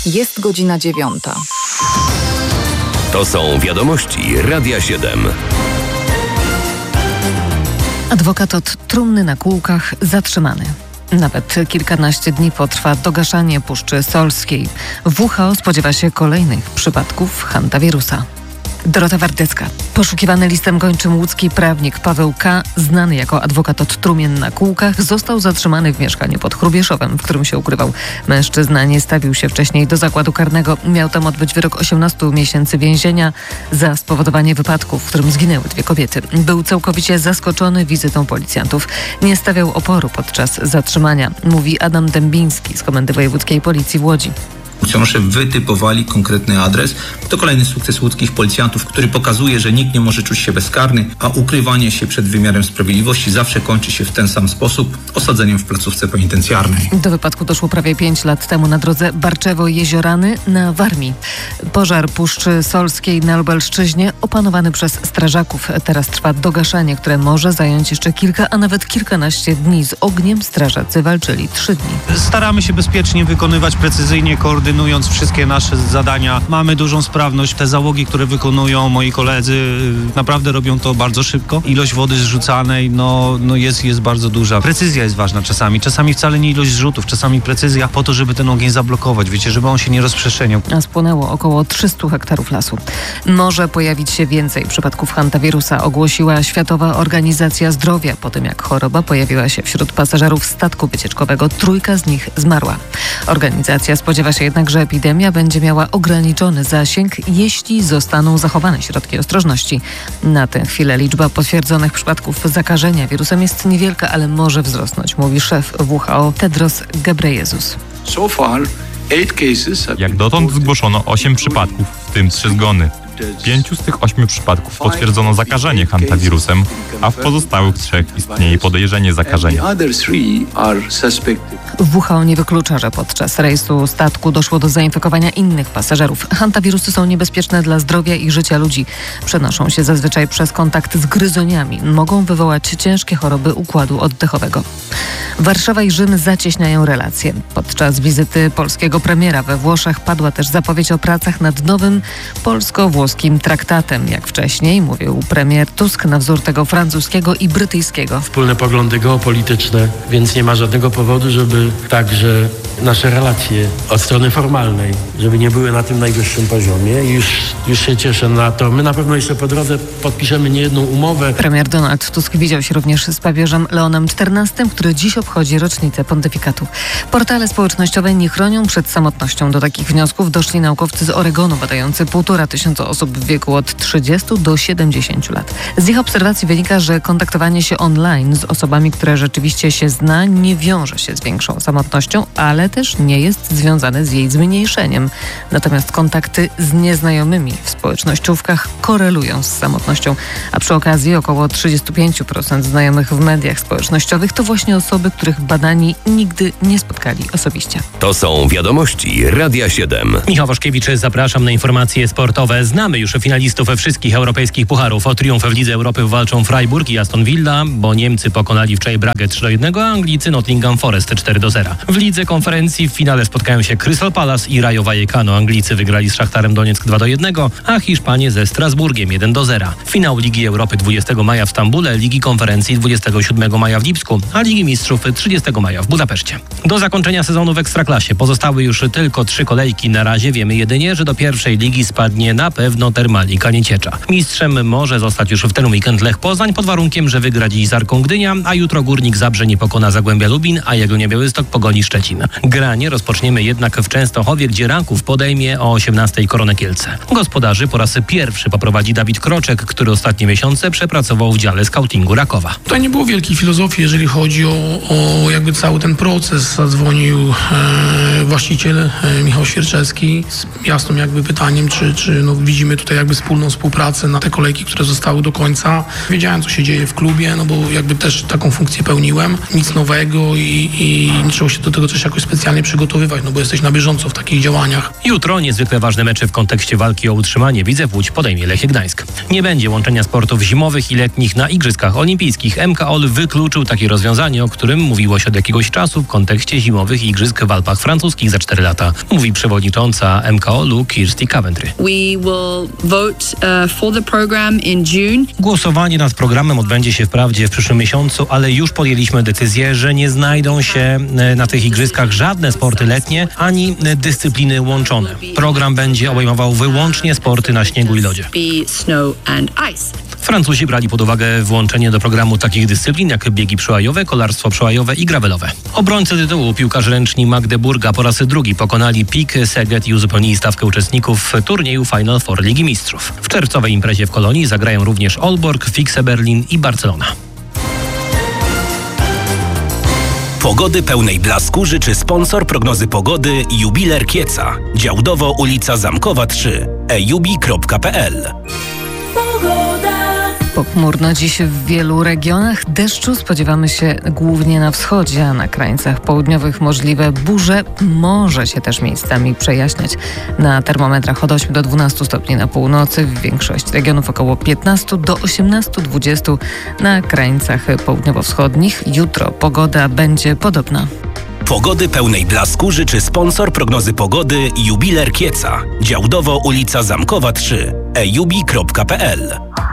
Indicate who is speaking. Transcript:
Speaker 1: Jest godzina 9.
Speaker 2: To są wiadomości Radia 7.
Speaker 3: Adwokat od trumny na kółkach zatrzymany. Nawet kilkanaście dni potrwa dogaszanie Puszczy Solskiej. WHO spodziewa się kolejnych przypadków hantawirusa. Dorota Wardecka. Poszukiwany listem gończym łódzki prawnik Paweł K., znany jako adwokat od trumien na kółkach, został zatrzymany w mieszkaniu pod Hrubieszowem, w którym się ukrywał. Mężczyzna nie stawił się wcześniej do zakładu karnego. Miał tam odbyć wyrok 18 miesięcy więzienia za spowodowanie wypadku, w którym zginęły 2 kobiety. Był całkowicie zaskoczony wizytą policjantów. Nie stawiał oporu podczas zatrzymania, mówi Adam Dębiński z Komendy Wojewódzkiej Policji w Łodzi.
Speaker 4: Funkcjonariusze wytypowali konkretny adres. To kolejny sukces łódzkich policjantów, który pokazuje, że nikt nie może czuć się bezkarny, a ukrywanie się przed wymiarem sprawiedliwości zawsze kończy się w ten sam sposób – osadzeniem w placówce penitencjarnej.
Speaker 3: Do wypadku doszło prawie 5 lat temu na drodze Barczewo-Jeziorany na Warmii. Pożar Puszczy Solskiej na Lubelszczyźnie opanowany przez strażaków. Teraz trwa dogaszanie, które może zająć jeszcze kilka, a nawet kilkanaście dni. Z ogniem strażacy walczyli 3 dni.
Speaker 5: Staramy się bezpiecznie wykonywać, precyzyjnie koordynując wszystkie nasze zadania. Mamy dużą sprawność. Te załogi, które wykonują moi koledzy, naprawdę robią to bardzo szybko. Ilość wody zrzucanej jest bardzo duża. Precyzja jest ważna czasami. Czasami wcale nie ilość zrzutów, czasami precyzja po to, żeby ten ogień zablokować, żeby on się nie rozprzestrzeniał.
Speaker 3: A spłonęło około 300 hektarów lasu. Może pojawić się więcej przypadków hantawirusa, ogłosiła Światowa Organizacja Zdrowia po tym, jak choroba pojawiła się wśród pasażerów statku wycieczkowego. 3 z nich zmarła. Organizacja spodziewa się jednak, że epidemia będzie miała ograniczony zasięg, jeśli zostaną zachowane środki ostrożności. Na tę chwilę liczba potwierdzonych przypadków zakażenia wirusem jest niewielka, ale może wzrosnąć, mówi szef WHO Tedros Ghebreyesus.
Speaker 6: Jak dotąd zgłoszono 8 przypadków, w tym 3 zgony. W 5 z tych 8 przypadków potwierdzono zakażenie hantawirusem, a w pozostałych 3 istnieje podejrzenie zakażenia.
Speaker 3: WHO nie wyklucza, że podczas rejsu statku doszło do zainfekowania innych pasażerów. Hantawirusy są niebezpieczne dla zdrowia i życia ludzi. Przenoszą się zazwyczaj przez kontakt z gryzoniami. Mogą wywołać ciężkie choroby układu oddechowego. Warszawa i Rzym zacieśniają relacje. Podczas wizyty polskiego premiera we Włoszech padła też zapowiedź o pracach nad nowym polsko-włoskim traktatem. Jak wcześniej mówił premier Tusk, na wzór tego francuskiego i brytyjskiego.
Speaker 7: Wspólne poglądy geopolityczne, więc nie ma żadnego powodu, żeby także nasze relacje od strony formalnej, żeby nie były na tym najwyższym poziomie. I już się cieszę na to. My na pewno jeszcze po drodze podpiszemy niejedną umowę.
Speaker 3: Premier Donald Tusk widział się również z papieżem Leonem XIV, który dziś obchodzi rocznicę pontyfikatu. Portale społecznościowe nie chronią przed samotnością. Do takich wniosków doszli naukowcy z Oregonu, badający 1500 osób w wieku od 30 do 70 lat. Z ich obserwacji wynika, że kontaktowanie się online z osobami, które rzeczywiście się zna, nie wiąże się z większą samotnością, ale też nie jest związane z jej zmniejszeniem. Natomiast kontakty z nieznajomymi w społecznościówkach korelują z samotnością, a przy okazji około 35% znajomych w mediach społecznościowych to właśnie osoby, których badani nigdy nie spotkali osobiście.
Speaker 2: To są wiadomości Radia 7.
Speaker 8: Michał Waszkiewicz, zapraszam na informacje sportowe. Znamy już finalistów wszystkich europejskich pucharów. O triumf w Lidze Europy walczą Freiburg i Aston Villa, bo Niemcy pokonali wczoraj Bragę 3-1, a Anglicy Nottingham Forest 4-0. W Lidze Konferencji w finale spotkają się Crystal Palace i Rayo Vallecano. Anglicy wygrali z Szachtarem Donieck 2-1, a Hiszpanie ze Strasburgiem 1-0. Finał Ligi Europy 20 maja w Stambule, Ligi Konferencji 27 maja w Lipsku, a Ligi Mistrzów 30 maja w Budapeszcie. Do zakończenia sezonu w Ekstraklasie pozostały już tylko 3 kolejki. Na razie wiemy jedynie, że do pierwszej ligi spadnie na pewno Termalika Nieciecza. Mistrzem może zostać już w ten weekend Lech Poznań pod warunkiem, że wygra dziś z Arką Gdynia, a jutro Górnik Zabrze nie pokona Zagłębia Lubin, a Jagiellonia Białystok pogoni Szczecin. Granie rozpoczniemy jednak w Częstochowie, gdzie Ranków podejmie o 18:00 Koronę Kielce. Gospodarzy po raz pierwszy poprowadzi Dawid Kroczek, który ostatnie miesiące przepracował w dziale skautingu Rakowa.
Speaker 9: Tutaj nie było wielkiej filozofii, jeżeli chodzi o jakby cały ten proces. Zadzwonił właściciel Michał Świerczewski z jasnym jakby pytaniem, czy widzimy tutaj jakby wspólną współpracę na te kolejki, które zostały do końca. Wiedziałem, co się dzieje w klubie, bo jakby też taką funkcję pełniłem. Nic nowego i nie trzeba się do tego też jakoś specjalnie przygotowywać, bo jesteś na bieżąco w takich działaniach.
Speaker 8: Jutro niezwykle ważne mecze w kontekście walki o utrzymanie. Widzew Łódź podejmie Lechia Gdańsk. Nie będzie łączenia sportów zimowych i letnich na Igrzyskach Olimpijskich. MKOL wykluczył takie rozwiązanie, o którym mówiło się od jakiegoś czasu w kontekście zimowych igrzysk w Alpach Francuskich. wszystkich za 4 lata, mówi przewodnicząca MKOL-u Kirsty Coventry.
Speaker 1: We will vote for the program in June.
Speaker 8: Głosowanie nad programem odbędzie się wprawdzie w przyszłym miesiącu, ale już podjęliśmy decyzję, że nie znajdą się na tych igrzyskach żadne sporty letnie ani dyscypliny łączone. Program będzie obejmował wyłącznie sporty na śniegu i lodzie. Francuzi brali pod uwagę włączenie do programu takich dyscyplin jak biegi przełajowe, kolarstwo przełajowe i gravelowe. Obrońcy tytułu, piłkarze ręczni Magdeburga, po raz drugi pokonali PIK Szeged i uzupełnili stawkę uczestników turnieju Final Four Ligi Mistrzów. W czerwcowej imprezie w Kolonii zagrają również Aalborg, Fikse Berlin i Barcelona.
Speaker 10: Pogody pełnej blasku życzy sponsor prognozy pogody Jubiler Kieca. Działdowo ulica Zamkowa 3. ejubi.pl.
Speaker 3: Pochmurno dziś w wielu regionach. Deszczu spodziewamy się głównie na wschodzie, a na krańcach południowych możliwe burze. Może się też miejscami przejaśniać. Na termometrach od 8 do 12 stopni na północy, w większości regionów około 15 do 18-20 na krańcach południowo-wschodnich. Jutro pogoda będzie podobna.
Speaker 10: Pogody pełnej blasku życzy sponsor prognozy pogody Jubiler Kieca. Działdowo ulica Zamkowa 3. ejubi.pl.